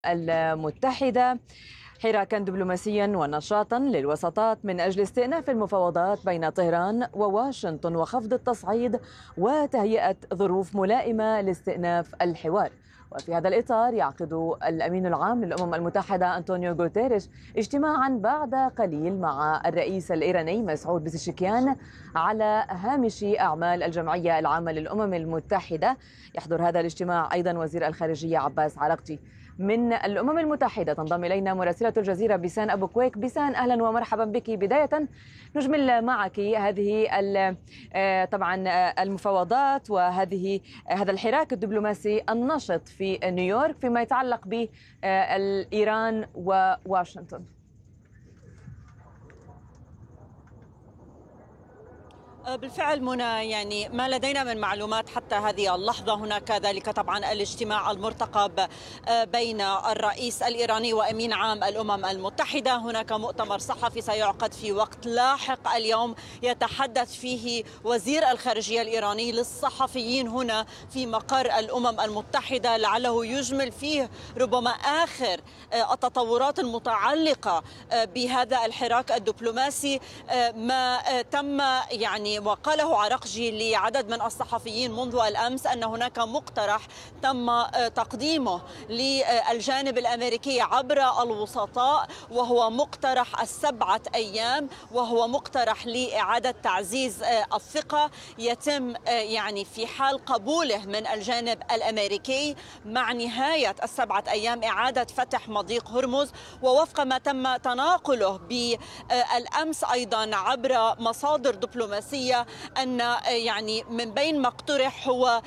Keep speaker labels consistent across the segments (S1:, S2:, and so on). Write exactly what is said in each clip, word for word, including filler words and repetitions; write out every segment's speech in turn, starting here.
S1: المتحدة حراكا دبلوماسيا ونشاطا للوساطات من أجل استئناف المفاوضات بين طهران وواشنطن وخفض التصعيد وتهيئة ظروف ملائمة لاستئناف الحوار. وفي هذا الإطار يعقد الأمين العام للأمم المتحدة أنطونيو غوتيريش اجتماعا بعد قليل مع الرئيس الإيراني مسعود بزشكيان على هامش أعمال الجمعية العامة للأمم المتحدة. يحضر هذا الاجتماع أيضا وزير الخارجية عباس عراقجي. من الأمم المتحدة تنضم إلينا مراسلة الجزيرة بيسان أبو كويك. بيسان، أهلا ومرحبا بك. بداية نجمل معك هذه طبعا المفاوضات وهذه هذا الحراك الدبلوماسي النشط في نيويورك فيما يتعلق بإيران وواشنطن.
S2: بالفعل منى، يعني ما لدينا من معلومات حتى هذه اللحظة، هناك ذلك طبعا الاجتماع المرتقب بين الرئيس الإيراني وأمين عام الأمم المتحدة. هناك مؤتمر صحفي سيعقد في وقت لاحق اليوم يتحدث فيه وزير الخارجية الإيراني للصحفيين هنا في مقر الأمم المتحدة، لعله يجمل فيه ربما آخر التطورات المتعلقة بهذا الحراك الدبلوماسي. ما تم يعني وقاله عراقجي لعدد من الصحفيين منذ الأمس أن هناك مقترح تم تقديمه للجانب الأمريكي عبر الوسطاء، وهو مقترح السبعة أيام، وهو مقترح لإعادة تعزيز الثقة يتم يعني في حال قبوله من الجانب الأمريكي مع نهاية السبعة أيام إعادة فتح مضيق هرمز. ووفق ما تم تناقله بالأمس أيضا عبر مصادر دبلوماسية أن يعني من بين ما اقترح هو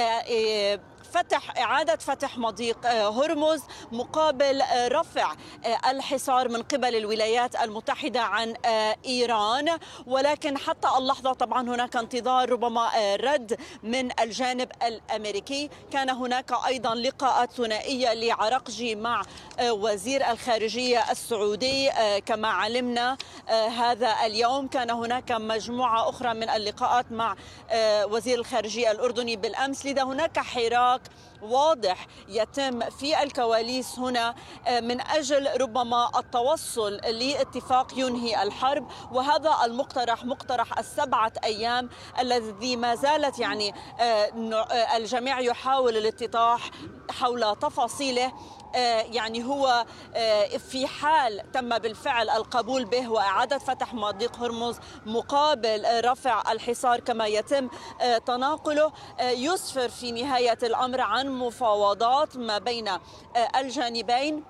S2: فتح إعادة فتح مضيق هرمز مقابل رفع الحصار من قبل الولايات المتحدة عن إيران. ولكن حتى اللحظة طبعا هناك انتظار ربما رد من الجانب الأمريكي. كان هناك أيضا لقاءات ثنائية لعراقجي مع وزير الخارجية السعودي كما علمنا هذا اليوم. كان هناك مجموعة أخرى من اللقاءات مع وزير الخارجية الأردني بالأمس. لذا هناك حراك واضح يتم في الكواليس هنا من أجل ربما التوصل لاتفاق ينهي الحرب. وهذا المقترح مقترح السبعة أيام الذي ما زالت يعني الجميع يحاول الاتضاح حول تفاصيله. يعني هو في حال تم بالفعل القبول به وإعادة فتح مضيق هرمز مقابل رفع الحصار كما يتم تناقله، يسفر في نهاية الأمر عن مفاوضات ما بين الجانبين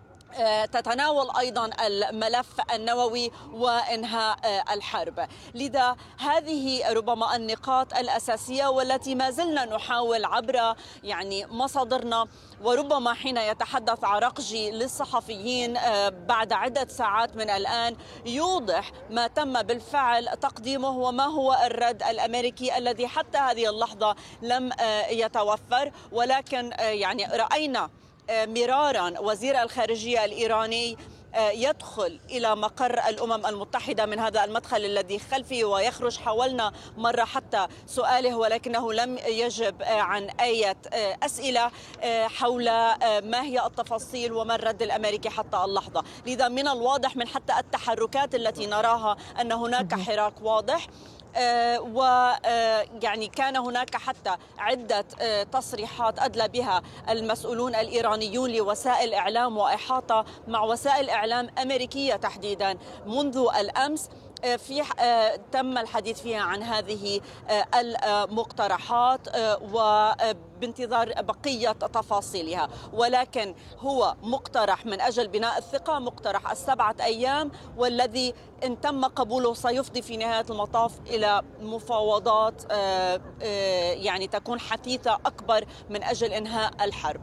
S2: تتناول أيضا الملف النووي وإنهاء الحرب. لذا هذه ربما النقاط الأساسية والتي ما زلنا نحاول عبر يعني مصادرنا، وربما حين يتحدث عراقجي للصحفيين بعد عدة ساعات من الآن يوضح ما تم بالفعل تقديمه وما هو الرد الأمريكي الذي حتى هذه اللحظة لم يتوفر. ولكن يعني رأينا مرارا وزير الخارجية الإيراني يدخل إلى مقر الأمم المتحدة من هذا المدخل الذي خلفي ويخرج. حاولنا مرة حتى سؤاله ولكنه لم يجب عن أي أسئلة حول ما هي التفاصيل وما الرد الأمريكي حتى اللحظة. لذا من الواضح من حتى التحركات التي نراها أن هناك حراك واضح. آه ويعني آه كان هناك حتى عدة آه تصريحات أدلى بها المسؤولون الإيرانيون لوسائل إعلام وإحاطة مع وسائل إعلام أمريكية تحديدا منذ الأمس في تم الحديث فيها عن هذه المقترحات وبانتظار بقية تفاصيلها. ولكن هو مقترح من أجل بناء الثقة، مقترح السبعة أيام، والذي إن تم قبوله سيفضي في نهاية المطاف إلى مفاوضات يعني تكون حثيثة أكبر من أجل إنهاء الحرب.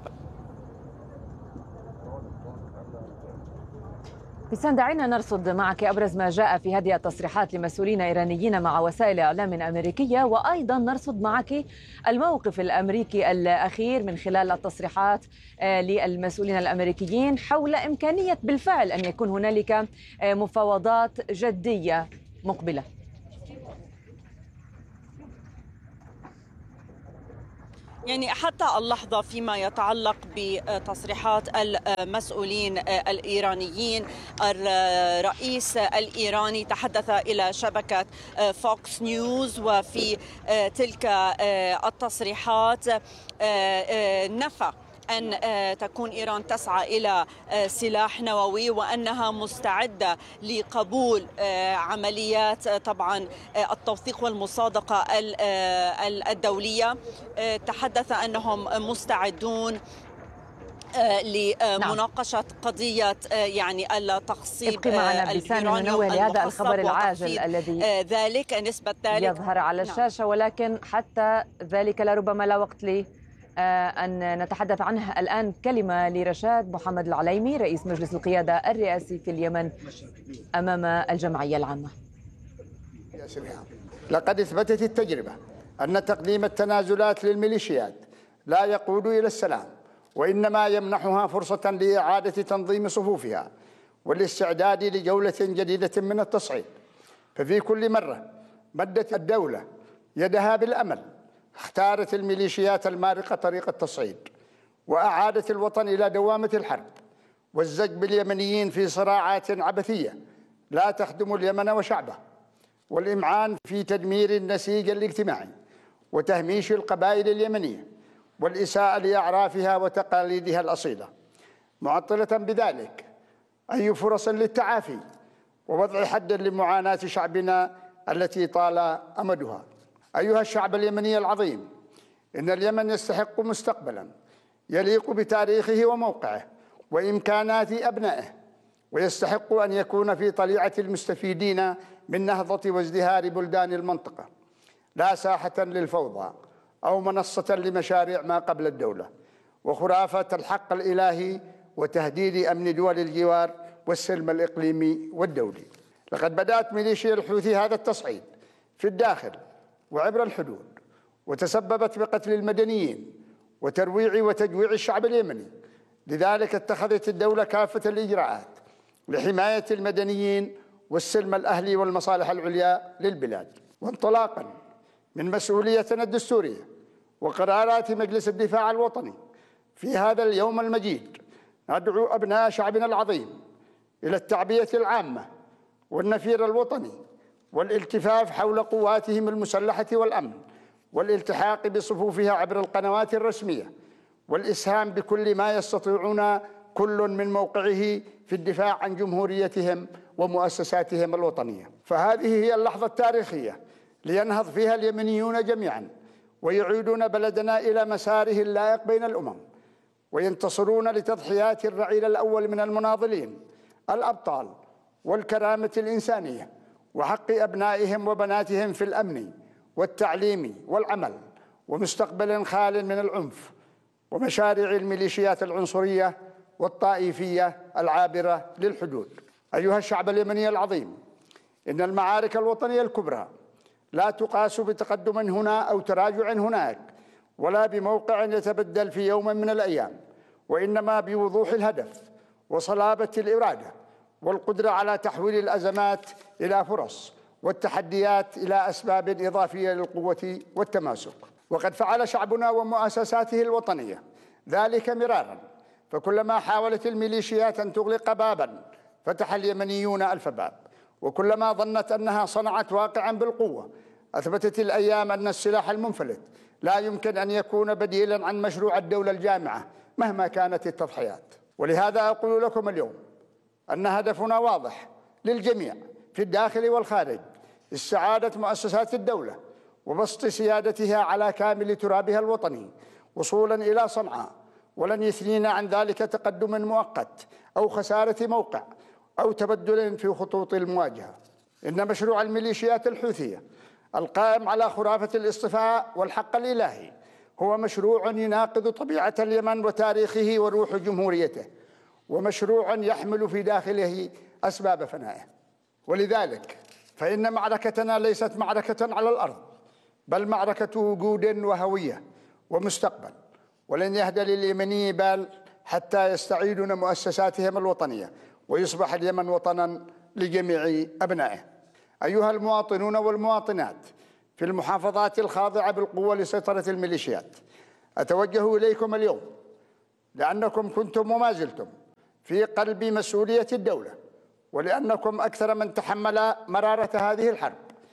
S1: بيسان، دعينا نرصد معك أبرز ما جاء في هذه التصريحات لمسؤولين إيرانيين مع وسائل إعلام أمريكية، وأيضا نرصد معك الموقف الأمريكي الأخير من خلال التصريحات للمسؤولين الأمريكيين حول إمكانية بالفعل أن يكون هنالك مفاوضات جدية مقبلة.
S2: يعني حتى اللحظة فيما يتعلق بتصريحات المسؤولين الإيرانيين، الرئيس الإيراني تحدث إلى شبكة فوكس نيوز، وفي تلك التصريحات نفى أن تكون إيران تسعى إلى سلاح نووي وأنها مستعدة لقبول عمليات طبعا التوثيق والمصادقة الدولية. تحدث أنهم مستعدون لمناقشة قضية يعني التخصيب
S1: الإيراني ننوه لهذا الخبر العاجل الذي
S2: ذلك نسبة ذلك
S1: يظهر على الشاشة، ولكن حتى ذلك لربما لا وقت لي أن نتحدث عنها الآن. كلمة لرشاد محمد العليمي رئيس مجلس القيادة الرئاسي في اليمن أمام الجمعية العامة.
S3: لقد اثبتت التجربة أن تقديم التنازلات للميليشيات لا يقود إلى السلام، وإنما يمنحها فرصة لإعادة تنظيم صفوفها والاستعداد لجولة جديدة من التصعيد. ففي كل مرة مدت الدولة يدها بالأمل اختارت الميليشيات المارقة طريق التصعيد، وأعادت الوطن إلى دوامة الحرب والزج باليمنيين في صراعات عبثية لا تخدم اليمن وشعبه، والإمعان في تدمير النسيج الاجتماعي وتهميش القبائل اليمنية والإساءة لأعرافها وتقاليدها الأصيلة، معطلة بذلك أي فرص للتعافي ووضع حد لمعاناة شعبنا التي طال أمدها. أيها الشعب اليمني العظيم، إن اليمن يستحق مستقبلا يليق بتاريخه وموقعه وإمكانات أبنائه، ويستحق أن يكون في طليعة المستفيدين من نهضة وازدهار بلدان المنطقة، لا ساحة للفوضى أو منصة لمشاريع ما قبل الدولة وخرافة الحق الإلهي وتهديد أمن دول الجوار والسلم الإقليمي والدولي. لقد بدأت ميليشيا الحوثي هذا التصعيد في الداخل وعبر الحدود، وتسببت بقتل المدنيين وترويع وتجويع الشعب اليمني. لذلك اتخذت الدولة كافة الإجراءات لحماية المدنيين والسلم الأهلي والمصالح العليا للبلاد. وانطلاقا من مسؤوليتنا الدستورية وقرارات مجلس الدفاع الوطني في هذا اليوم المجيد، ندعو أبناء شعبنا العظيم إلى التعبية العامة والنفير الوطني والالتفاف حول قواتهم المسلحة والأمن، والالتحاق بصفوفها عبر القنوات الرسمية، والإسهام بكل ما يستطيعون كل من موقعه في الدفاع عن جمهوريتهم ومؤسساتهم الوطنية. فهذه هي اللحظة التاريخية لينهض فيها اليمنيون جميعا ويعيدون بلدنا إلى مساره اللائق بين الأمم، وينتصرون لتضحيات الرعيل الأول من المناضلين الأبطال والكرامة الإنسانية وحق أبنائهم وبناتهم في الأمن والتعليم والعمل، ومستقبل خال من العنف ومشاريع الميليشيات العنصرية والطائفية العابرة للحدود. أيها الشعب اليمني العظيم، إن المعارك الوطنية الكبرى لا تقاس بتقدم هنا أو تراجع هناك، ولا بموقع يتبدل في يوم من الأيام، وإنما بوضوح الهدف وصلابة الإرادة والقدرة على تحويل الأزمات إلى فرص والتحديات إلى أسباب إضافية للقوة والتماسك. وقد فعل شعبنا ومؤسساته الوطنية ذلك مرارا، فكلما حاولت الميليشيات أن تغلق بابا فتح اليمنيون ألف باب، وكلما ظنت أنها صنعت واقعا بالقوة أثبتت الأيام أن السلاح المنفلت لا يمكن أن يكون بديلا عن مشروع الدولة الجامعة مهما كانت التضحيات. ولهذا أقول لكم اليوم أن هدفنا واضح للجميع في الداخل والخارج: استعادة مؤسسات الدولة وبسط سيادتها على كامل ترابها الوطني وصولا إلى صنعاء، ولن يثنينا عن ذلك تقدم مؤقت أو خسارة موقع أو تبدل في خطوط المواجهة. إن مشروع الميليشيات الحوثية القائم على خرافة الاصطفاء والحق الإلهي هو مشروع يناقض طبيعة اليمن وتاريخه وروح جمهوريته، ومشروع يحمل في داخله أسباب فنائه. ولذلك فإن معركتنا ليست معركة على الأرض، بل معركة وجود وهوية ومستقبل، ولن يهدى لليمني بال حتى يستعيدون مؤسساتهم الوطنية ويصبح اليمن وطنا لجميع أبنائه. أيها المواطنون والمواطنات في المحافظات الخاضعة بالقوة لسيطرة الميليشيات، أتوجه إليكم اليوم لأنكم كنتم وما زلتم في قلب مسؤولية الدولة، ولأنكم أكثر من تحمل مرارة هذه الحرب،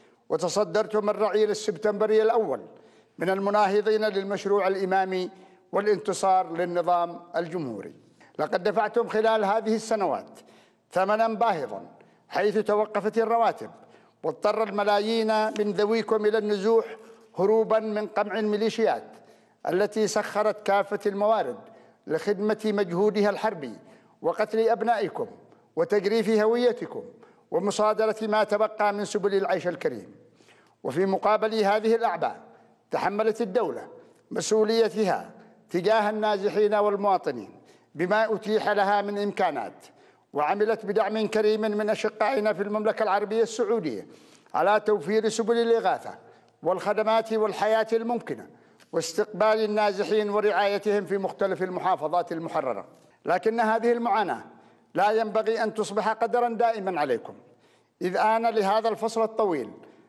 S3: وتصدرتم الرعيل السبتمبري الأول من المناهضين للمشروع الإمامي والانتصار للنظام الجمهوري. لقد دفعتم خلال هذه السنوات ثمنا باهظا، حيث توقفت الرواتب واضطر الملايين من ذويكم إلى النزوح هروبا من قمع الميليشيات التي سخرت كافة الموارد لخدمة مجهودها الحربي وقتل أبنائكم وتجريف هويتكم ومصادرة ما تبقى من سبل العيش الكريم. وفي مقابل هذه الأعباء تحملت الدولة مسؤوليتها تجاه النازحين والمواطنين بما أتيح لها من إمكانات، وعملت بدعم كريم من أشقائنا في المملكة العربية السعودية على توفير سبل الإغاثة والخدمات والحياة الممكنة واستقبال النازحين ورعايتهم في مختلف المحافظات المحررة. لكن هذه المعاناة لا ينبغي أن تصبح قدرا دائما عليكم، إذ آن لهذا الفصل الطويل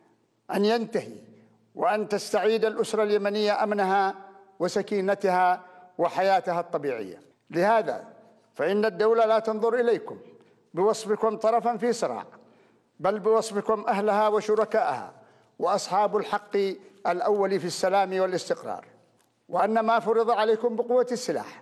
S3: أن ينتهي وأن تستعيد الأسرة اليمنية أمنها وسكينتها وحياتها الطبيعية. لهذا فإن الدولة لا تنظر إليكم بوصفكم طرفا في صراع، بل بوصفكم أهلها وشركائها وأصحاب الحق الأول في السلام والاستقرار، وأن ما فرض عليكم بقوة السلاح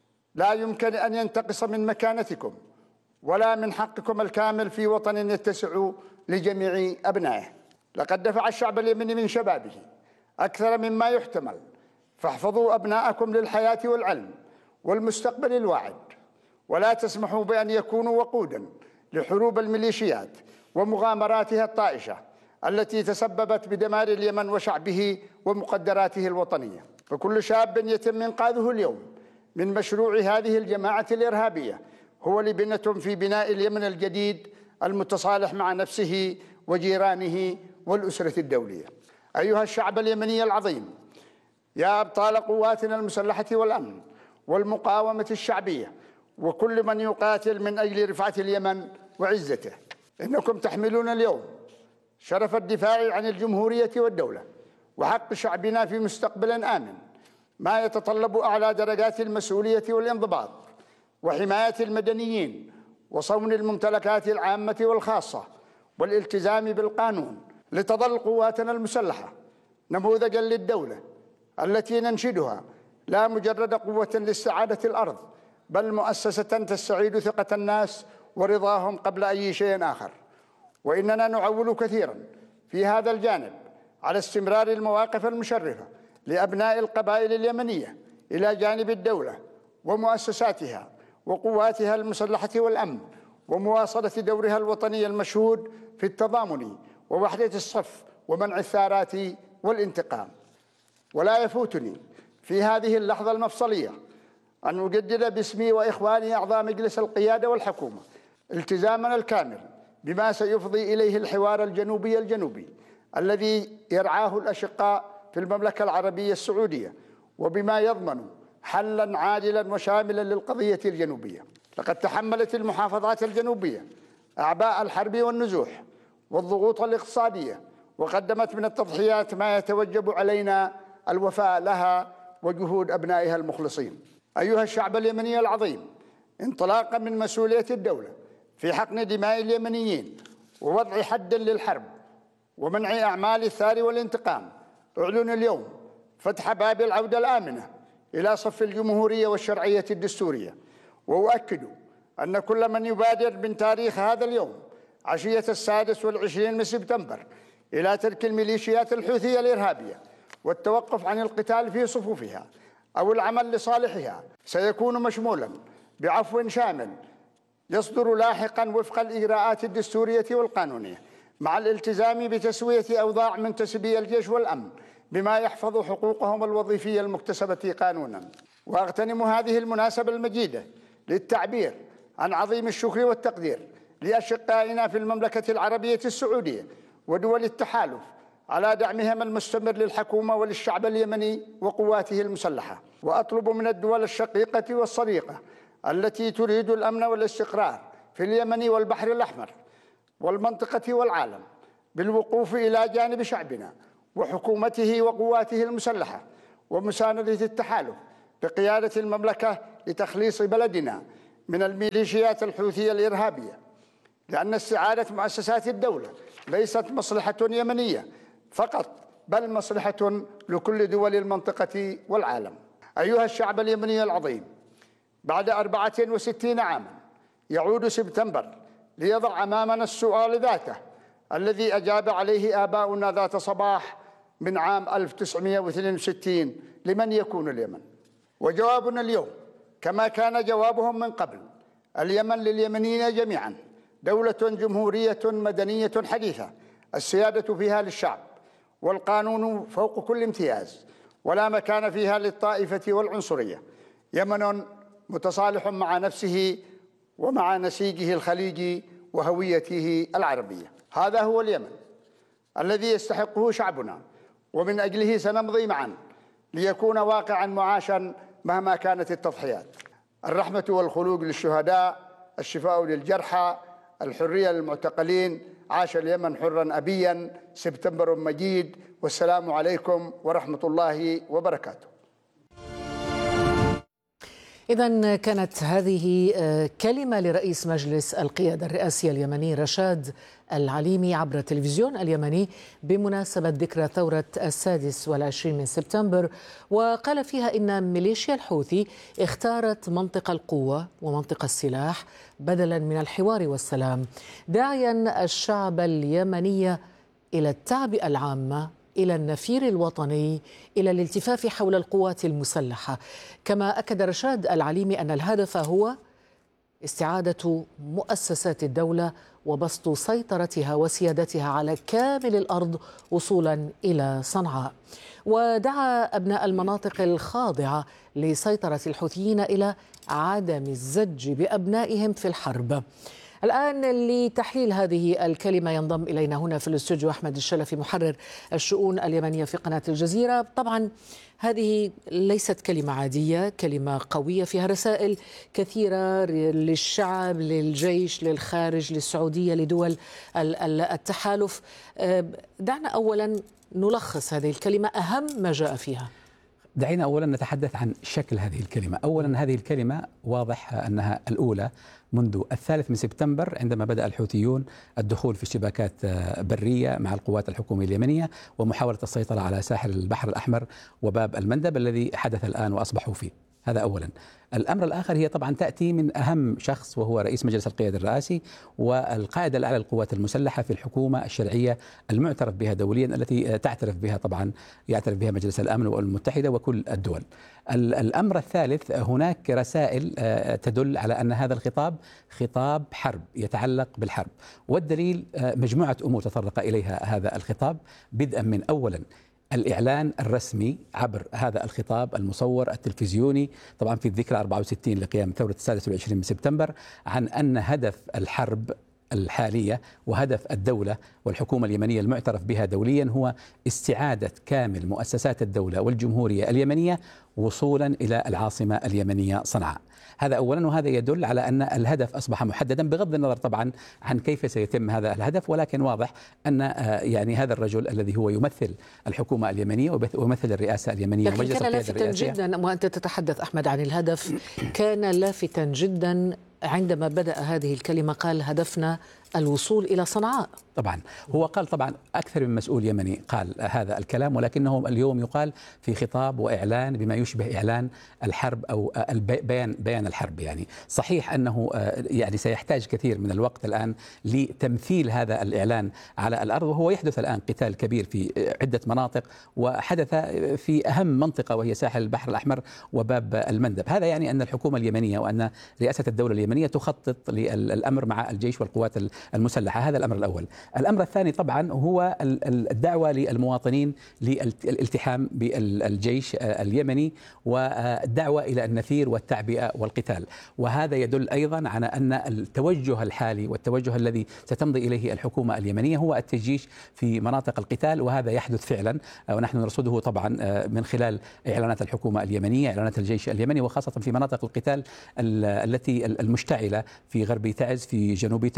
S3: لا يمكن أن ينتقص من مكانتكم ولا من حقكم الكامل في وطن يتسع لجميع أبنائه. لقد دفع الشعب اليمني من شبابه أكثر مما يحتمل، فاحفظوا أبناءكم للحياة والعلم والمستقبل الواعد، ولا تسمحوا بأن يكونوا وقودا لحروب الميليشيات ومغامراتها الطائشة التي تسببت بدمار اليمن وشعبه ومقدراته الوطنية. فكل شاب يتم إنقاذه اليوم من مشروع هذه الجماعة الإرهابية هو لبنة في بناء اليمن الجديد المتصالح مع نفسه وجيرانه والأسرة الدولية. أيها الشعب اليمني العظيم، يا أبطال قواتنا المسلحة والأمن والمقاومة الشعبية وكل من يقاتل من أجل رفعة اليمن وعزته، إنكم تحملون اليوم شرف الدفاع عن الجمهورية والدولة وحق شعبنا في مستقبل آمن، ما يتطلب أعلى درجات المسؤولية والانضباط وحماية المدنيين وصون الممتلكات العامة والخاصة والالتزام بالقانون، لتظل قواتنا المسلحة نموذجا للدولة التي ننشدها لا مجرد قوة لاستعادة الأرض، بل مؤسسة تستعيد ثقة الناس ورضاهم قبل أي شيء آخر. وإننا نعول كثيرا في هذا الجانب على استمرار المواقف المشرفة لأبناء القبائل اليمنية إلى جانب الدولة ومؤسساتها وقواتها المسلحة والأمن، ومواصلة دورها الوطني المشهود في التضامن ووحدة الصف ومنع الثارات والانتقام. ولا يفوتني في هذه اللحظة المفصلية أن أجدد باسمي وإخواني أعضاء مجلس القيادة والحكومة التزامنا الكامل بما سيفضي إليه الحوار الجنوبي الجنوبي الذي يرعاه الأشقاء في المملكة العربية السعودية، وبما يضمن حلاً عاجلاً وشاملاً للقضية الجنوبية. لقد تحملت المحافظات الجنوبية أعباء الحرب والنزوح والضغوط الاقتصادية، وقدمت من التضحيات ما يتوجب علينا الوفاء لها وجهود أبنائها المخلصين. أيها الشعب اليمني العظيم، انطلاقاً من مسؤولية الدولة في حقن دماء اليمنيين ووضع حد للحرب ومنع أعمال الثار والانتقام، أعلن اليوم فتح باب العودة الآمنة إلى صف الجمهورية والشرعية الدستورية، وأؤكد أن كل من يبادر من تاريخ هذا اليوم عشية السادس والعشرين من سبتمبر إلى ترك الميليشيات الحوثية الإرهابية والتوقف عن القتال في صفوفها أو العمل لصالحها سيكون مشمولا بعفو شامل يصدر لاحقا وفق الإجراءات الدستورية والقانونية، مع الالتزام بتسوية أوضاع منتسبي الجيش والأمن بما يحفظ حقوقهم الوظيفية المكتسبة قانونا. وأغتنم هذه المناسبة المجيدة للتعبير عن عظيم الشكر والتقدير لأشقائنا في المملكة العربية السعودية ودول التحالف على دعمهم المستمر للحكومة وللشعب اليمني وقواته المسلحة. وأطلب من الدول الشقيقة والصديقة التي تريد الأمن والاستقرار في اليمن والبحر الأحمر والمنطقة والعالم بالوقوف إلى جانب شعبنا وحكومته وقواته المسلحة ومساندة التحالف بقيادة المملكة لتخليص بلدنا من الميليشيات الحوثية الإرهابية، لأن استعادة مؤسسات الدولة ليست مصلحة يمنية فقط، بل مصلحة لكل دول المنطقة والعالم. أيها الشعب اليمني العظيم، بعد أربعة وستين عاما يعود سبتمبر ليضع أمامنا السؤال ذاته الذي أجاب عليه آباؤنا ذات صباح من عام ألف وتسعمائة واثنين وستين: لمن يكون اليمن؟ وجوابنا اليوم كما كان جوابهم من قبل: اليمن لليمنيين جميعا، دولة جمهورية مدنية حديثة السيادة فيها للشعب والقانون فوق كل امتياز، ولا مكان فيها للطائفة والعنصرية. يمن متصالح مع نفسه ومع نسيجه الخليجي وهويته العربية. هذا هو اليمن الذي يستحقه شعبنا، ومن أجله سنمضي معا ليكون واقعا معاشا مهما كانت التضحيات. الرحمة والخلود للشهداء، الشفاء للجرحى، الحرية للمعتقلين. عاش اليمن حرا أبيا. سبتمبر مجيد، والسلام عليكم ورحمة الله وبركاته.
S4: إذن كانت هذه كلمة لرئيس مجلس القيادة الرئاسي اليمني رشاد العليمي عبر التلفزيون اليمني بمناسبة ذكرى ثورة السادس والعشرين من سبتمبر، وقال فيها إن ميليشيا الحوثي اختارت منطق القوة ومنطق السلاح بدلا من الحوار والسلام، داعيا الشعب اليمني إلى التعبئة العامة، إلى النفير الوطني، إلى الالتفاف حول القوات المسلحة. كما أكد رشاد العليمي أن الهدف هو استعادة مؤسسات الدولة وبسط سيطرتها وسيادتها على كامل الأرض وصولا إلى صنعاء. ودعا أبناء المناطق الخاضعة لسيطرة الحوثيين إلى عدم الزج بأبنائهم في الحرب. الآن لتحليل هذه الكلمة ينضم إلينا هنا في الاستوديو أحمد الشلفي محرر الشؤون اليمنية في قناة الجزيرة. طبعا هذه ليست كلمة عادية، كلمة قوية فيها رسائل كثيرة للشعب، للجيش، للخارج، للسعودية، لدول التحالف. دعنا أولا نلخص هذه الكلمة، أهم ما جاء فيها.
S5: دعينا أولا نتحدث عن شكل هذه الكلمة. أولا هذه الكلمة واضح أنها الأولى منذ الثالث من سبتمبر، عندما بدأ الحوثيون الدخول في اشتباكات برية مع القوات الحكومية اليمنية ومحاولة السيطرة على ساحل البحر الأحمر وباب المندب الذي حدث الآن وأصبحوا فيه. هذا أولا. الأمر الآخر هي طبعا تأتي من أهم شخص وهو رئيس مجلس القيادة الرئاسي والقائد الأعلى للقوات المسلحة في الحكومة الشرعية المعترف بها دوليا، التي تعترف بها طبعا يعترف بها مجلس الأمن والأمم المتحدة وكل الدول. الأمر الثالث، هناك رسائل تدل على أن هذا الخطاب خطاب حرب يتعلق بالحرب، والدليل مجموعة أمور تطرق إليها هذا الخطاب، بدءا من أولا الإعلان الرسمي عبر هذا الخطاب المصور التلفزيوني طبعا في الذكرى أربعة وستين لقيام ثورة السادس والعشرين من سبتمبر، عن أن هدف الحرب الحالية وهدف الدولة والحكومة اليمنية المعترف بها دوليا هو استعادة كامل مؤسسات الدولة والجمهورية اليمنية وصولا إلى العاصمة اليمنية صنعاء. هذا أولا، وهذا يدل على أن الهدف أصبح محددا بغض النظر طبعا عن كيف سيتم هذا الهدف، ولكن واضح أن يعني هذا الرجل الذي هو يمثل الحكومة اليمنية ويمثل الرئاسة اليمنية
S4: لكن كان لافتا جدا وأنت تتحدث أحمد عن الهدف، كان لافتا جدا عندما بدأ هذه الكلمة قال هدفنا الوصول إلى صنعاء. طبعا
S5: هو قال طبعا أكثر من مسؤول يمني قال هذا الكلام، ولكنه اليوم يقال في خطاب وإعلان بما يشبه إعلان الحرب أو بيان بيان الحرب. يعني صحيح أنه يعني سيحتاج كثير من الوقت الآن لتمثيل هذا الإعلان على الأرض، وهو يحدث الآن قتال كبير في عدة مناطق، وحدث في أهم منطقة وهي ساحل البحر الأحمر وباب المندب. هذا يعني أن الحكومة اليمنية وأن رئاسة الدولة اليمنية تخطط للأمر مع الجيش والقوات المسلحة. هذا الأمر الأول. الأمر الثاني طبعا هو الدعوة للمواطنين للالتحام بالجيش اليمني والدعوة إلى النفير والتعبئة والقتال، وهذا يدل أيضا على أن التوجه الحالي والتوجه الذي ستمضي إليه الحكومة اليمنية هو التجيش في مناطق القتال، وهذا يحدث فعلا ونحن نرصده طبعا من خلال إعلانات الحكومة اليمنية، إعلانات الجيش اليمني، وخاصة في مناطق القتال التي المشتعلة في غرب تعز، في جنوب تعز. هناك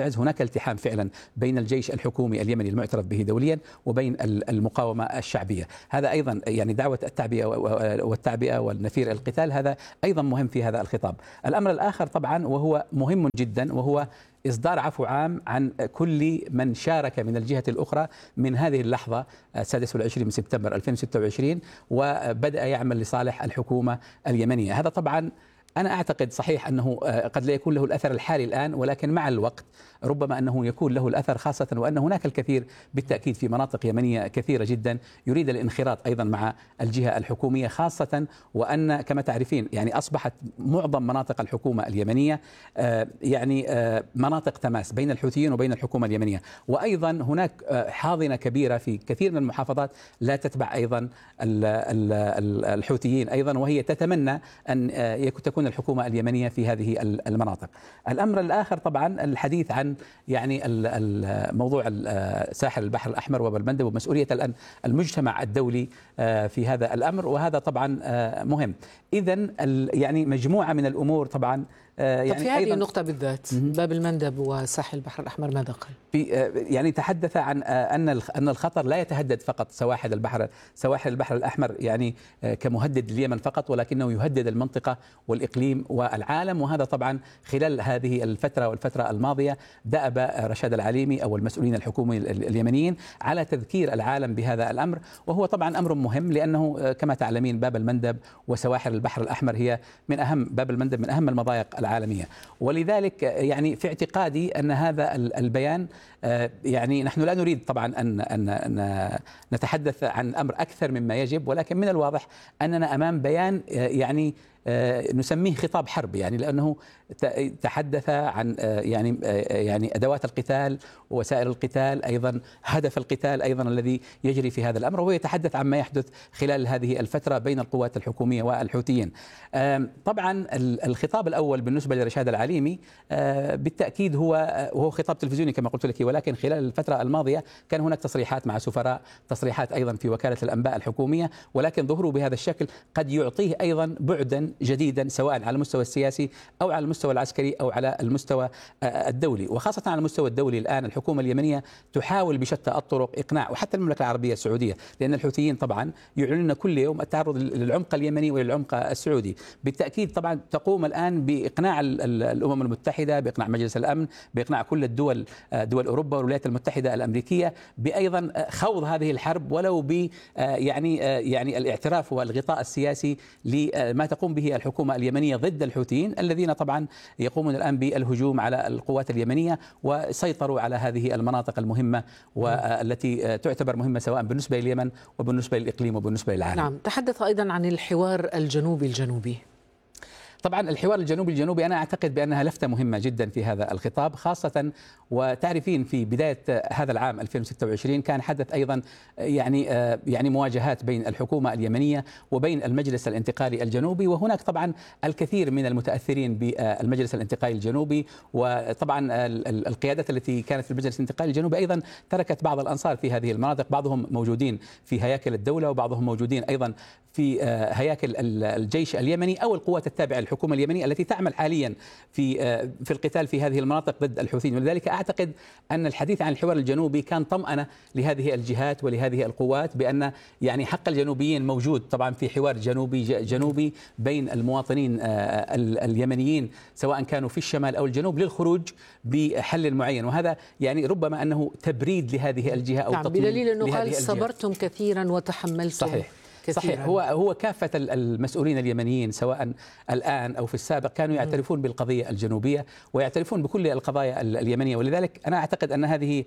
S5: التحام فعلا بين الجيش الحكومي اليمني المعترف به دوليا وبين المقاومة الشعبية. هذا أيضا يعني دعوة التعبئة والتعبئة والنفير القتال، هذا أيضا مهم في هذا الخطاب. الأمر الآخر طبعا وهو مهم جدا وهو إصدار عفو عام عن كل من شارك من الجهة الأخرى من هذه اللحظة السادس والعشرين من سبتمبر ألفين وستة وعشرين وبدأ يعمل لصالح الحكومة اليمنية. هذا طبعا أنا أعتقد صحيح أنه قد لا يكون له الأثر الحالي الآن، ولكن مع الوقت ربما أنه يكون له الأثر، خاصة وأن هناك الكثير بالتأكيد في مناطق يمنية كثيرة جدا يريد الانخراط أيضا مع الجهة الحكومية، خاصة وأن كما تعرفين يعني أصبحت معظم مناطق الحكومة اليمنية يعني مناطق تماس بين الحوثيين وبين الحكومة اليمنية، وأيضا هناك حاضنة كبيرة في كثير من المحافظات لا تتبع أيضا الحوثيين أيضا، وهي تتمنى أن تكون الحكومة اليمنية في هذه المناطق. الأمر الآخر طبعا الحديث عن يعني الموضوع ساحل البحر الأحمر وباب المندب ومسؤولية الآن المجتمع الدولي في هذا الأمر، وهذا طبعا مهم. إذن يعني مجموعة من الأمور طبعا
S4: يعني في هذه النقطة بالذات باب المندب وساحل البحر الأحمر ماذا قال؟
S5: في يعني تحدث عن أن أن الخطر لا يتهدد فقط سواحل البحر سواحل البحر الأحمر يعني كمهدد لليمن فقط، ولكنه يهدد المنطقة والإقليم والعالم. وهذا طبعا خلال هذه الفترة والفترة الماضية دأب رشاد العليمي أو المسؤولين الحكوميين اليمنيين على تذكير العالم بهذا الأمر، وهو طبعا أمر مهم لأنه كما تعلمين باب المندب وسواحل البحر الأحمر هي من أهم باب المندب من أهم المضايق العالمية، ولذلك يعني في اعتقادي أن هذا البيان يعني نحن لا نريد طبعا أن أن نتحدث عن أمر أكثر مما يجب، ولكن من الواضح أننا أمام بيان يعني نسميه خطاب حرب، يعني لأنه تحدث عن يعني يعني أدوات القتال ووسائل القتال، أيضا هدف القتال أيضا الذي يجري في هذا الأمر، وهو يتحدث عن ما يحدث خلال هذه الفترة بين القوات الحكومية والحوثيين. طبعا الخطاب الأول بالنسبة لرشاد العليمي بالتأكيد هو وهو خطاب تلفزيوني كما قلت لك، ولكن خلال الفترة الماضية كان هناك تصريحات مع سفراء، تصريحات أيضا في وكالة الأنباء الحكومية، ولكن ظهوره بهذا الشكل قد يعطيه أيضا بعدا جديدا سواء على المستوى السياسي أو على المستوى العسكري أو على المستوى الدولي. وخاصة على المستوى الدولي الآن الحكومة اليمنية تحاول بشتى الطرق إقناع وحتى المملكة العربية السعودية، لأن الحوثيين طبعا يعلنون كل يوم التعرض للعمق اليمني وللعمق السعودي. بالتأكيد طبعا تقوم الآن بإقناع الأمم المتحدة، بإقناع مجلس الأمن، بإقناع كل الدول دول أوروبا والولايات المتحدة الأمريكية بأيضا خوض هذه الحرب ولو ب يعني يعني الاعتراف والغطاء السياسي لما تقوم به الحكومة اليمنية ضد الحوثيين الذين طبعا يقومون الآن بالهجوم على القوات اليمنية وسيطروا على هذه المناطق المهمة والتي تعتبر مهمة سواء بالنسبة لليمن وبالنسبة للإقليم وبالنسبة للعالم.
S4: نعم، تحدث أيضا عن الحوار الجنوبي الجنوبي.
S5: طبعا الحوار الجنوبي الجنوبي أنا أعتقد بأنها لفتة مهمة جدا في هذا الخطاب، خاصة وتعرفين في بداية هذا العام ألفين وستة وعشرين كان حدث أيضا يعني يعني مواجهات بين الحكومة اليمنية وبين المجلس الانتقالي الجنوبي، وهناك طبعا الكثير من المتأثرين بالمجلس الانتقالي الجنوبي، وطبعا القيادات التي كانت في المجلس الانتقالي الجنوبي أيضا تركت بعض الأنصار في هذه المناطق، بعضهم موجودين في هياكل الدولة وبعضهم موجودين أيضا في هياكل الجيش اليمني أو القوات التابعة للحكومة اليمنية التي تعمل حاليا في في القتال في هذه المناطق ضد الحوثيين. ولذلك أعتقد أن الحديث عن الحوار الجنوبي كان طمأنة لهذه الجهات ولهذه القوات بأن يعني حق الجنوبيين موجود طبعا في حوار جنوبي جنوبي بين المواطنين اليمنيين سواء كانوا في الشمال أو الجنوب للخروج بحل معين، وهذا يعني ربما أنه تبريد لهذه الجهة أو
S4: نعم،
S5: تطمين
S4: بدليل أنه قال
S5: الجهة.
S4: صبرتم كثيرا وتحملتم.
S5: صحيح
S4: كثيراً.
S5: صحيح هو هو كافة المسؤولين اليمنيين سواء الآن أو في السابق كانوا يعترفون بالقضية الجنوبية ويعترفون بكل القضايا اليمنية، ولذلك أنا أعتقد أن هذه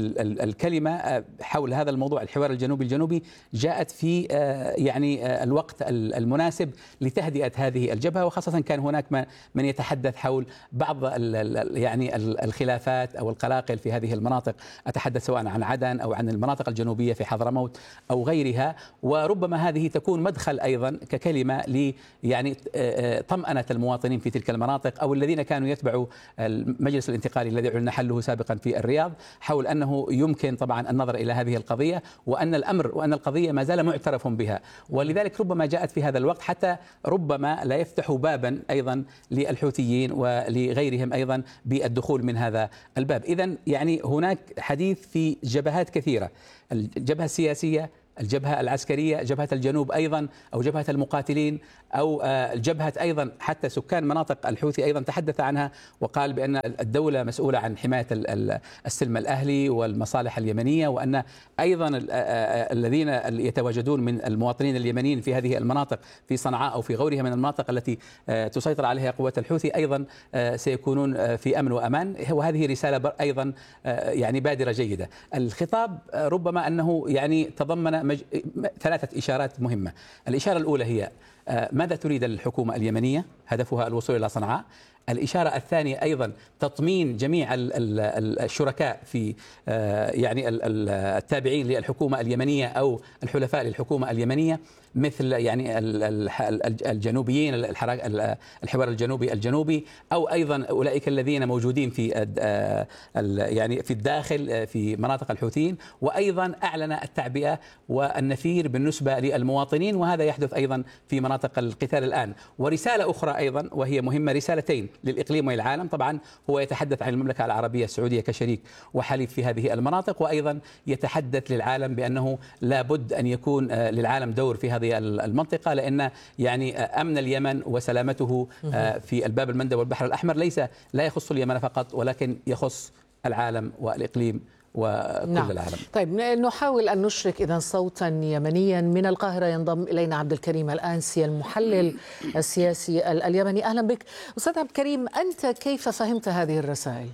S5: الكلمة حول هذا الموضوع الحوار الجنوبي الجنوبي جاءت في يعني الوقت المناسب لتهدئة هذه الجبهة، وخاصة كان هناك من يتحدث حول بعض يعني الخلافات أو القلاقل في هذه المناطق، أتحدث سواء عن عدن أو عن المناطق الجنوبية في حضرموت أو غيرها، وربما هذه تكون مدخل أيضا ككلمة ل يعني طمأنة المواطنين في تلك المناطق أو الذين كانوا يتبعوا المجلس الانتقالي الذي أعلن حله سابقا في الرياض، حول أنه يمكن طبعا النظر إلى هذه القضية، وأن الأمر وأن القضية ما زال معترف بها، ولذلك ربما جاءت في هذا الوقت حتى ربما لا يفتح بابا أيضا للحوثيين ولغيرهم أيضا بالدخول من هذا الباب. إذن يعني هناك حديث في جبهات كثيرة، الجبهة السياسية، الجبهة العسكرية، جبهة الجنوب أيضا أو جبهة المقاتلين، أو جبهة أيضا حتى سكان مناطق الحوثي أيضا تحدث عنها وقال بأن الدولة مسؤولة عن حماية السلم الأهلي والمصالح اليمنية، وأن أيضا الذين يتواجدون من المواطنين اليمنيين في هذه المناطق في صنعاء أو في غيرها من المناطق التي تسيطر عليها قوات الحوثي أيضا سيكونون في أمن وأمان. وهذه رسالة أيضا يعني بادرة جيدة. الخطاب ربما أنه يعني تضمن مج... ثلاثة إشارات مهمة. الإشارة الأولى هي ماذا تريد الحكومة اليمنية؟ هدفها الوصول إلى صنعاء. الإشارة الثانية أيضا تطمين جميع الشركاء في يعني التابعين للحكومة اليمنية أو الحلفاء للحكومة اليمنية، مثل يعني الجنوبيين، الحوار الجنوبي الجنوبي، أو أيضا أولئك الذين موجودين في يعني في الداخل في مناطق الحوثيين. وأيضا أعلن التعبئة والنفير بالنسبة للمواطنين، وهذا يحدث أيضا في مناطق القتال الآن. ورسالة أخرى أيضا وهي مهمة، رسالتين للإقليم والعالم. طبعا هو يتحدث عن المملكة العربية السعودية كشريك وحليف في هذه المناطق، وأيضا يتحدث للعالم بأنه لا بد أن يكون للعالم دور في هذه المنطقة، لأن يعني أمن اليمن وسلامته في الباب المندب والبحر الأحمر ليس لا يخص اليمن فقط، ولكن يخص العالم والإقليم وكل نعم. العالم.
S4: طيب نحاول أن نشرك إذا صوتا يمنيا من القاهرة. ينضم إلينا عبد الكريم الآنسي المحلل السياسي اليمني. أهلا بك أستاذ عبد الكريم، أنت كيف فهمت هذه الرسائل؟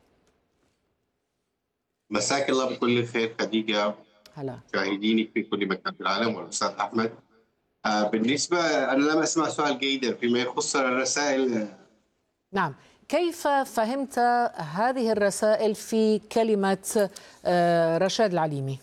S6: مساك الله بكل خير خديجة،
S4: هلا
S6: شاهديني في كل مكان في العالم، والأستاذ أحمد. آه بالنسبة أنا لم أسمع سؤال جيدا فيما يخص الرسائل.
S4: نعم، كيف فهمت هذه الرسائل في كلمة رشاد العليمي؟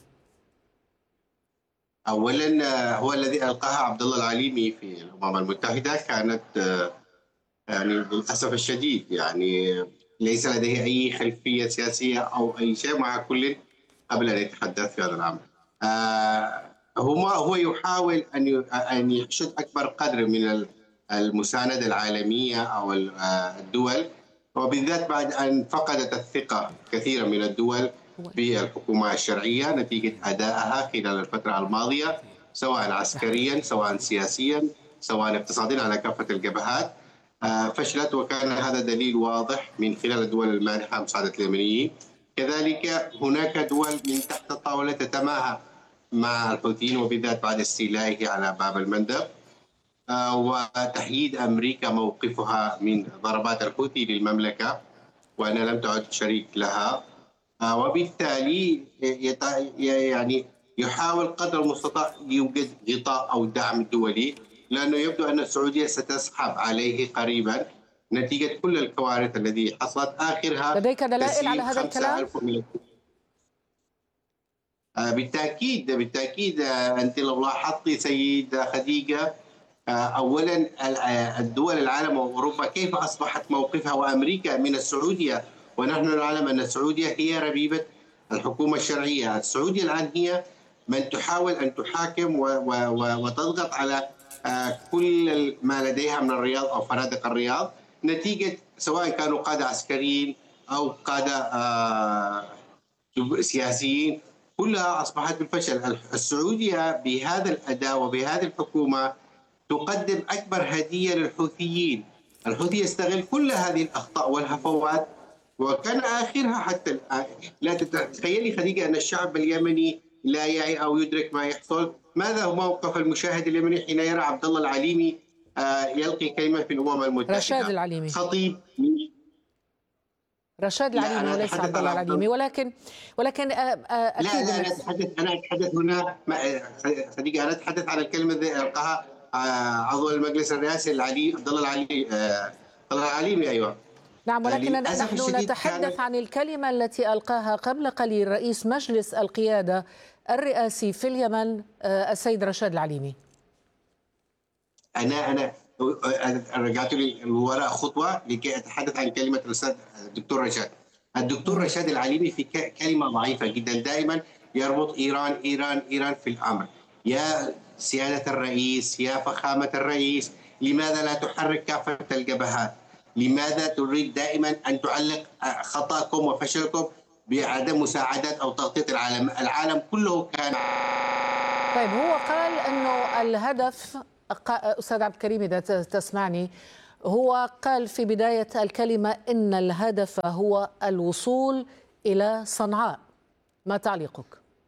S6: أولا هو الذي ألقاها عبد الله العليمي في الأمم المتحدة كانت يعني للأسف الشديد يعني ليس لديه أي خلفية سياسية أو أي شيء، مع كل قبل أن يتحدث في هذا العمل. هو هو يحاول أن أن يحشد أكبر قدر من المساندة العالمية أو الدول، وبالذات بعد أن فقدت الثقة كثيرا من الدول بالحكومة الشرعية نتيجة أدائها خلال الفترة الماضية، سواء عسكريا سواء سياسيا سواء اقتصاديا على كافة الجبهات. فشلت، وكان هذا دليل واضح من خلال الدول المانحة مساعدة اليمنيين. كذلك هناك دول من تحت الطاولة تتماهى مع الحوثيين، وبالذات بعد استيلائه على باب المندب وتحييد أمريكا موقفها من ضربات الحوثي للمملكة، وأنا لم تعد شريك لها. وبالتالي يعني يحاول قدر المستطاع يوجد غطاء أو دعم دولي، لأنه يبدو أن السعودية ستسحب عليه قريبا نتيجة كل الكوارث التي حصلت، آخرها
S4: لديك دلائل على هذا الكلام؟
S6: بالتأكيد بالتأكيد. أنت لو لاحظتي سيدة خديجة، أولا الدول العالم وأوروبا كيف أصبحت موقفها وأمريكا من السعودية، ونحن نعلم أن السعودية هي ربيبة الحكومة الشرعية. السعودية الآن هي من تحاول أن تحاكم وتضغط على كل ما لديها من الرياض أو فنادق الرياض، نتيجة سواء كانوا قادة عسكريين أو قادة سياسيين، كلها أصبحت بالفشل. السعودية بهذا الأداء وبهذه الحكومة تقدم أكبر هدية للحوثيين. الحوثي يستغل كل هذه الأخطاء والهفوات، وكان آخرها حتى الآن. لا تتخيلي خديجة أن الشعب اليمني لا يعي أو يدرك ما يحصل. ماذا هو موقف المشاهد اليمني حين يرى عبد الله العليمي يلقي كلمة في الأمم المتحدة؟
S4: رشاد العليمي
S6: خطيب
S4: رشاد العليمي وليس عبد الله العليمي، ولكن ولكن
S6: أكيد لا لا أنا أتحدث أنا أتحدث هنا خديجة، أنا أتحدث على الكلمة التي ألقاها عضو المجلس الرئاسي العلي عبد الله العليمي عبد الله العليمي أيوه.
S4: نعم، ولكن نحن نتحدث عن الكلمة التي ألقاها قبل قليل رئيس مجلس القيادة الرئاسي في اليمن السيد رشاد العليمي.
S6: أنا أنا رجعت لي الوراء خطوة لكي أتحدث عن كلمة الدكتور رشاد. الدكتور رشاد العليمي في كلمة ضعيفة جدا، دائما يربط إيران إيران إيران في الأمر. يا سيادة الرئيس، يا فخامة الرئيس، لماذا لا تحرك كافة الجبهات؟ لماذا تريد دائما أن تعلق خطأكم وفشلكم بعدم مساعدة أو تغطية العالم؟ العالم كله كان.
S4: طيب، هو قال أنه الهدف، أستاذ عبد الكريم إذا تسمعني، هو قال في بداية الكلمة إن الهدف هو الوصول إلى صنعاء. ما تعليقك؟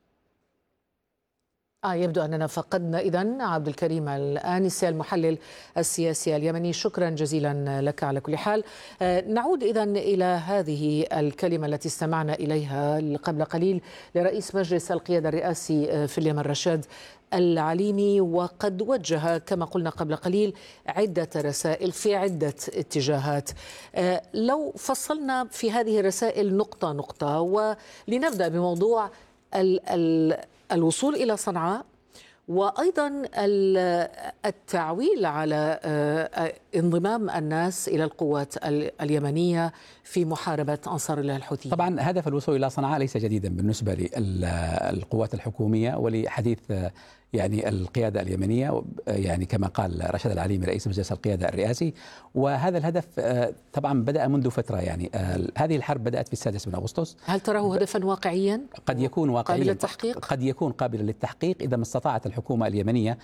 S4: آه يبدو أننا فقدنا إذن عبد الكريم الآنسي المحلل السياسي اليمني. شكرا جزيلا لك على كل حال. آه نعود إذن إلى هذه الكلمة التي استمعنا إليها قبل قليل لرئيس مجلس القيادة الرئاسي في اليمن رشاد العليمي، وقد وجه كما قلنا قبل قليل عدة رسائل في عدة اتجاهات. آه لو فصلنا في هذه الرسائل نقطة نقطة، ولنبدأ بموضوع ال ال الوصول إلى صنعاء، وأيضا التعويل على انضمام الناس إلى القوات اليمنية في محاربة أنصار الله الحوثيين.
S5: طبعا هدف الوصول إلى صنعاء ليس جديدا بالنسبة للقوات الحكومية ولحديث يعني القيادة اليمنية، يعني كما قال رشاد العليمي رئيس مجلس القيادة الرئاسي. وهذا الهدف طبعا بدأ منذ فترة، يعني هذه الحرب بدأت في السادس من أغسطس.
S4: هل تراه هدفا واقعيا؟
S5: قد يكون واقعيا،
S4: قابل للتحقيق؟
S5: قد يكون قابل للتحقيق إذا ما استطاعت الحكومة اليمنية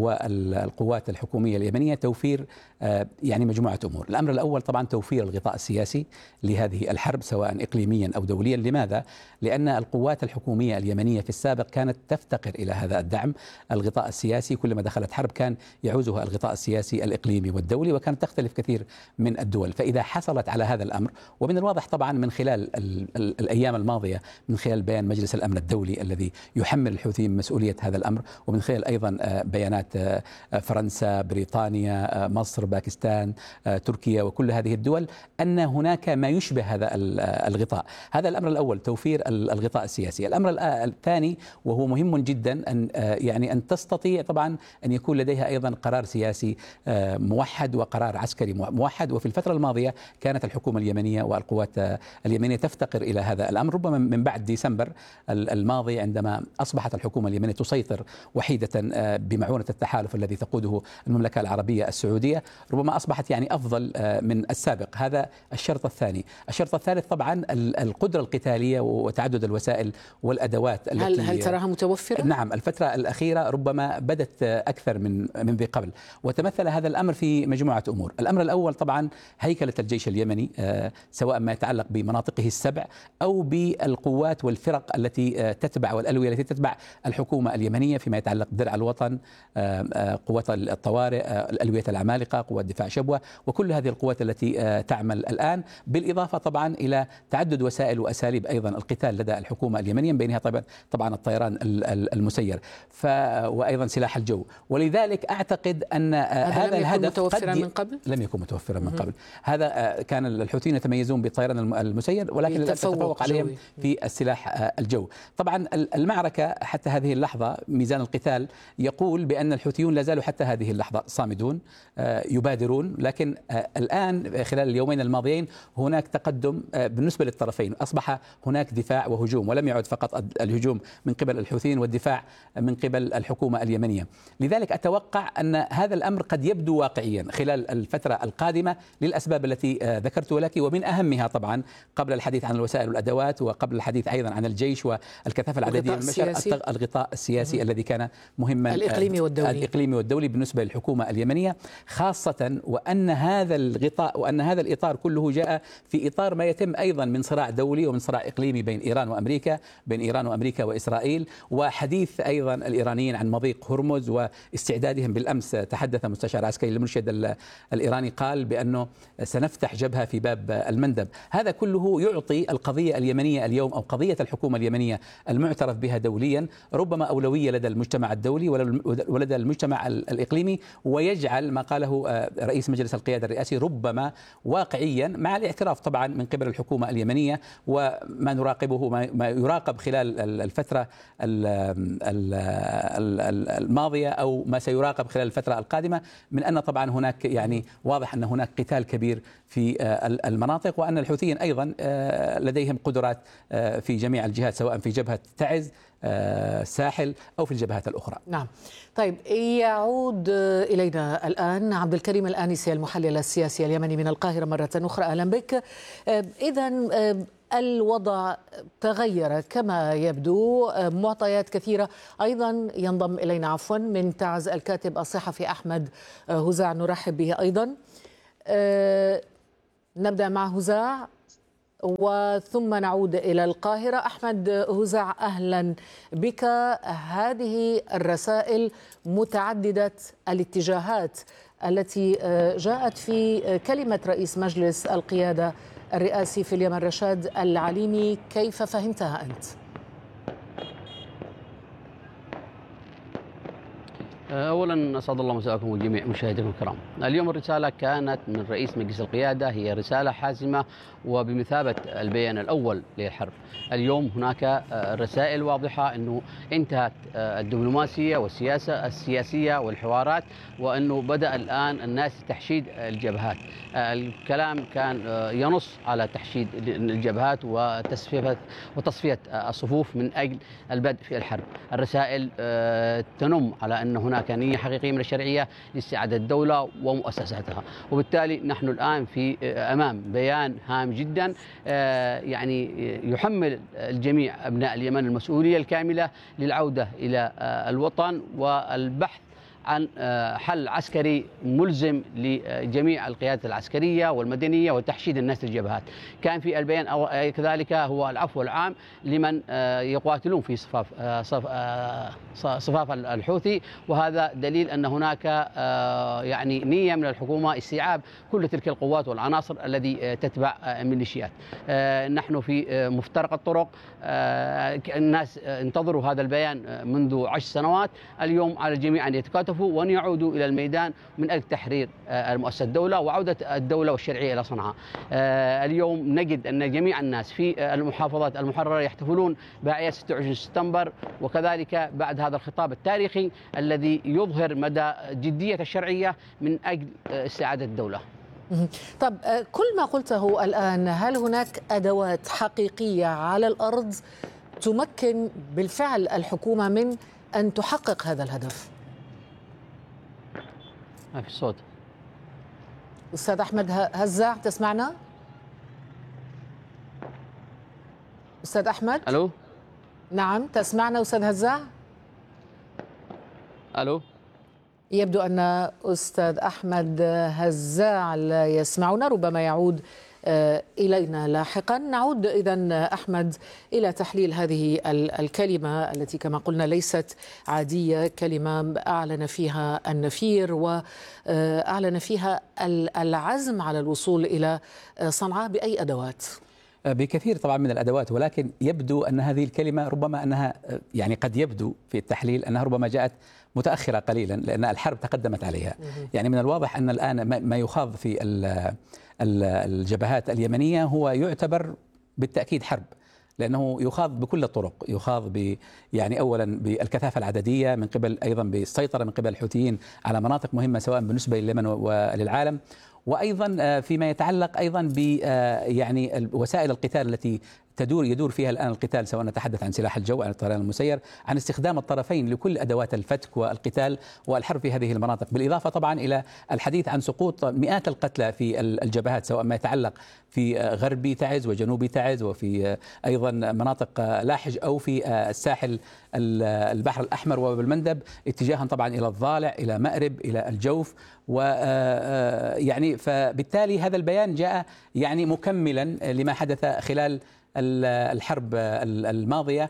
S5: والقوات الحكومية اليمنية توفير يعني مجموعة أمور. الأمر الأول طبعا توفير الغطاء السياسي لهذه الحرب سواء إقليميا أو دوليا. لماذا؟ لأن القوات الحكومية اليمنية في السابق كانت تفتقر إلى هذا الدعم. الغطاء السياسي كلما دخلت حرب كان يعوزها الغطاء السياسي الإقليمي والدولي، وكانت تختلف كثير من الدول. فإذا حصلت على هذا الأمر، ومن الواضح طبعا من خلال ال ال الأيام الماضية من خلال بيان مجلس الأمن الدولي الذي يحمل الحوثيين مسؤولية هذا الأمر، ومن خلال أيضا بيانات فرنسا، بريطانيا، مصر، باكستان، تركيا وكل هذه الدول، أن هناك ما يشبه هذا الغطاء. هذا الأمر الأول، توفير الغطاء السياسي. الأمر الثاني وهو مهم جدا أن يعني أن تستطيع طبعا أن يكون لديها أيضا قرار سياسي موحد وقرار عسكري موحد. وفي الفترة الماضية كانت الحكومة اليمنية والقوات اليمنية تفتقر إلى هذا الأمر، ربما من بعد ديسمبر الماضي عندما أصبحت الحكومة اليمنية تسيطر وحيدة بمعونة التحالف الذي تقوده المملكة العربية السعودية، ربما أصبحت يعني أفضل من السابق. هذا الشرط الثاني. الشرط الثالث طبعا القدرة القتالية وتعدد الوسائل والأدوات التي
S4: هل هل تراها متوفرة؟
S5: نعم، الفترة الأخيرة ربما بدت أكثر من من ذي قبل، وتمثل هذا الأمر في مجموعة أمور. الأمر الأول طبعا هيكلة الجيش اليمني، سواء ما يتعلق بمناطقه السبع أو بالقوات والفرق التي تتبع والألوية التي تتبع الحكومة اليمنية فيما يتعلق بدرع الوطن، قوات الطوارئ، الألوية العمالقة، قوات دفاع شبوة، وكل هذه القوات التي تعمل الآن، بالإضافة طبعا إلى تعدد وسائل وأساليب أيضا القتال لدى الحكومة اليمنية، من بينها طبعا طبعا الطيران المسير ف وأيضا سلاح الجو. ولذلك أعتقد أن هذا الهدف
S4: متوفرا من قبل؟
S5: لم يكن متوفرا من قبل. هذا كان الحوثيين يتميزون بالطيران المسير، ولكن تفوق عليهم في السلاح الجو. طبعا المعركة حتى هذه اللحظة، ميزان القتال يقول بأن الحوثيون لا زالوا حتى هذه اللحظة صامدون يبادرون، لكن الآن خلال اليومين الماضيين هناك تقدم بالنسبة للطرفين، أصبح هناك دفاع وهجوم، ولم يعد فقط الهجوم من قبل الحوثيين والدفاع من قبل الحكومة اليمنية. لذلك أتوقع أن هذا الأمر قد يبدو واقعيا خلال الفترة القادمة للأسباب التي ذكرت لك، ومن أهمها طبعا قبل الحديث عن الوسائل والأدوات وقبل الحديث أيضا عن الجيش والكثافة العددية من المشاريع، الغطاء السياسي الذي كان مهما
S4: الإقليمي والدولي.
S5: الإقليمي والدولي بالنسبة للحكومة اليمنية خاصة، وأن هذا الغطاء وأن هذا الإطار كله جاء في إطار ما يتم أيضا من صراع دولي ومن صراع إقليمي بين إيران وأمريكا، بين إيران وأمريكا وإسرائيل، وحديث أيضا الإيرانيين عن مضيق هرمز واستعدادهم. بالأمس تحدث مستشار عسكري للمرشد الإيراني قال بأنه سنفتح جبهة في باب المندب. هذا كله يعطي القضية اليمنية اليوم أو قضية الحكومة اليمنية المعترف بها دوليا ربما أولوية لدى المجتمع الدولي ولدى المجتمع الإقليمي، ويجعل ما قاله رئيس مجلس القيادة الرئاسي ربما واقعيا، مع الاعتراف اعتراف طبعا من قبل الحكومة اليمنية، وما نراقبه ما يراقب خلال الفترة الماضية أو ما سيراقب خلال الفترة القادمة، من أن طبعا هناك يعني واضح أن هناك قتال كبير في المناطق، وأن الحوثيين أيضا لديهم قدرات في جميع الجهات، سواء في جبهة تعز الساحل أو في الجبهات الأخرى.
S4: نعم. طيب، يعود إلينا الآن عبد الكريم الآنسي المحلل السياسي اليمني من القاهرة مرة أخرى. أهلا بك. إذن الوضع تغير كما يبدو، معطيات كثيرة. أيضا ينضم إلينا عفوا من تعز الكاتب الصحفي أحمد هزاع، نرحب به أيضا. نبدأ مع هزاع وثم نعود إلى القاهرة. أحمد هزاع، أهلا بك. هذه الرسائل متعددة الاتجاهات التي جاءت في كلمة رئيس مجلس القيادة الرئاسي في اليمن رشاد العليمي، كيف فهمتها أنت؟
S7: أولا أسعد الله مساءكم وجميع مشاهديكم الكرام. اليوم الرسالة كانت من رئيس مجلس القيادة، هي رسالة حاسمة وبمثابة البيان الأول للحرب. اليوم هناك رسائل واضحة أنه انتهت الدبلوماسية والسياسة السياسية والحوارات، وأنه بدأ الآن الناس تحشيد الجبهات. الكلام كان ينص على تحشيد الجبهات وتصفية وتصفية الصفوف من أجل البدء في الحرب. الرسائل تنم على أن هناك نية حقيقية من الشرعية لاستعادة الدولة ومؤسساتها، وبالتالي نحن الآن في أمام بيان هام جدا يعني يحمل الجميع أبناء اليمن المسؤولية الكاملة للعودة إلى الوطن والبحث عن حل عسكري ملزم لجميع القيادات العسكرية والمدنية وتحشيد الناس الجبهات. كان في البيان كذلك هو العفو العام لمن يقاتلون في صفاف صفاف الحوثي، وهذا دليل أن هناك يعني نية من الحكومة استيعاب كل تلك القوات والعناصر الذي تتبع الميليشيات. نحن في مفترق الطرق، الناس انتظروا هذا البيان منذ عشر سنوات. اليوم على الجميع أن يتكاتفوا وأن يعودوا إلى الميدان من أجل تحرير مؤسسة الدولة وعودة الدولة والشرعية إلى صنعاء. اليوم نجد أن جميع الناس في المحافظات المحررة يحتفلون بأعياد ستة وعشرين سبتمبر، وكذلك بعد هذا الخطاب التاريخي الذي يظهر مدى جدية الشرعية من أجل استعادة الدولة.
S4: طب، كل ما قلته الآن، هل هناك أدوات حقيقية على الأرض تمكن بالفعل الحكومة من أن تحقق هذا الهدف؟
S7: ما في صوت.
S4: أستاذ أحمد هزاع، تسمعنا؟ أستاذ أحمد؟
S7: ألو؟
S4: نعم، تسمعنا أستاذ هزاع؟
S7: ألو؟
S4: يبدو أن أستاذ أحمد هزاع لا يسمعنا، ربما يعود إلينا لاحقا. نعود إذن أحمد إلى تحليل هذه الكلمة التي كما قلنا ليست عادية، كلمة أعلن فيها النفير وأعلن فيها العزم على الوصول إلى صنعاء. بأي أدوات؟
S5: بكثير طبعا من الأدوات، ولكن يبدو أن هذه الكلمة ربما أنها يعني قد يبدو في التحليل أنها ربما جاءت متأخرة قليلا، لأن الحرب تقدمت عليها. يعني من الواضح أن الآن ما يخاض في الجبهات اليمنية هو يعتبر بالتأكيد حرب، لأنه يخاض بكل الطرق، يخاض ب يعني أولا بالكثافة العددية، من قبل أيضا بالسيطرة من قبل الحوثيين على مناطق مهمة سواء بالنسبة لليمن وللعالم، وأيضا فيما يتعلق أيضا ب يعني وسائل القتال التي تدور يدور فيها الآن القتال، سواء نتحدث عن سلاح الجو، عن الطيران المسير، عن استخدام الطرفين لكل أدوات الفتك والقتال والحرب في هذه المناطق، بالإضافة طبعا إلى الحديث عن سقوط مئات القتلى في الجبهات، سواء ما يتعلق في غرب تعز وجنوب تعز وفي أيضا مناطق لاحج أو في الساحل البحر الأحمر وبالمندب، اتجاها طبعا إلى الضالع، إلى مأرب، إلى الجوف. ويعني فبالتالي هذا البيان جاء يعني مكملا لما حدث خلال الحرب الماضية،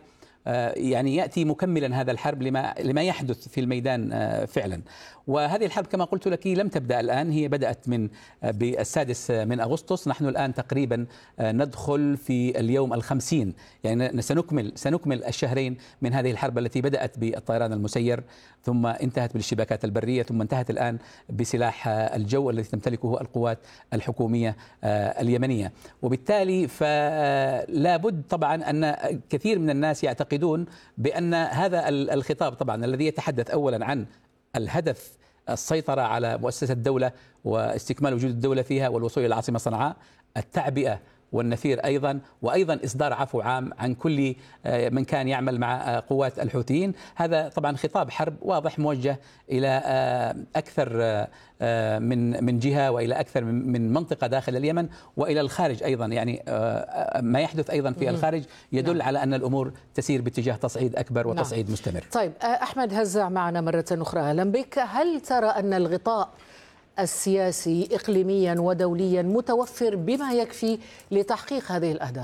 S5: يعني يأتي مكملا هذا الحرب لما لما يحدث في الميدان فعلا. وهذه الحرب كما قلت لك لم تبدأ الآن، هي بدأت من بالسادس من أغسطس، نحن الآن تقريبا ندخل في اليوم الخمسين، يعني سنكمل سنكمل الشهرين من هذه الحرب التي بدأت بالطيران المسير ثم انتهت بالاشتباكات البرية ثم انتهت الآن بسلاح الجو الذي تمتلكه القوات الحكومية اليمنية. وبالتالي فلا بد طبعا أن كثير من الناس يعتقدون بأن هذا الخطاب طبعا الذي يتحدث أولا عن الهدف السيطرة على مؤسسة الدولة واستكمال وجود الدولة فيها والوصول إلى العاصمة صنعاء، التعبئة والنفير أيضا، وأيضا إصدار عفو عام عن كل من كان يعمل مع قوات الحوثيين. هذا طبعا خطاب حرب واضح موجه إلى أكثر من من جهة وإلى أكثر من منطقة داخل اليمن وإلى الخارج أيضا. يعني ما يحدث أيضا في الخارج يدل على أن الأمور تسير باتجاه تصعيد أكبر وتصعيد مستمر.
S4: طيب أحمد هزاع معنا مرة أخرى، أهلا بك. هل ترى أن الغطاء السياسي إقليميا ودوليا متوفر بما يكفي لتحقيق هذه الأهداف؟